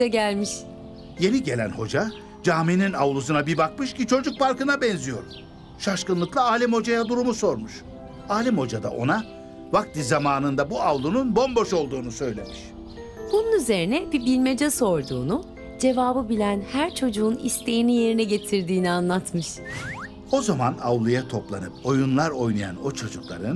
de gelmiş. Yeni gelen hoca caminin avlusuna bir bakmış ki çocuk parkına benziyor. Şaşkınlıkla Alim Hoca'ya durumu sormuş. Alim Hoca da ona vakti zamanında bu avlunun bomboş olduğunu söylemiş. Bunun üzerine bir bilmece sorduğunu, cevabı bilen her çocuğun isteğini yerine getirdiğini anlatmış. O zaman avluya toplanıp oyunlar oynayan o çocukların